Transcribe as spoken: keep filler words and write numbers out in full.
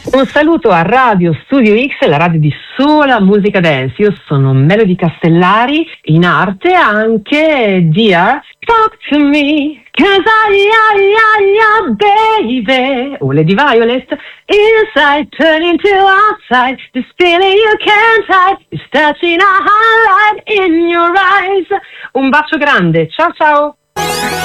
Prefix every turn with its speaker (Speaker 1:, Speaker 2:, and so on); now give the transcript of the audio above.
Speaker 1: Un saluto a Radio Studio X, la radio di sola musica dance. Io sono Melody Castellari, in arte anche Dear Talk to Me, cause I, I, I, I, baby. O Lady Violet, inside turning to outside, this feeling you can't hide, is touching a highlight in your eyes. Un bacio grande, ciao ciao.